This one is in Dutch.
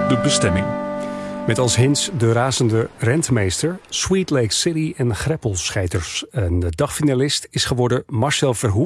de bestemming. Met als hints de razende rentmeester, Sweet Lake City en greppelscheiters. En de dagfinalist is geworden Marcel Verhoef.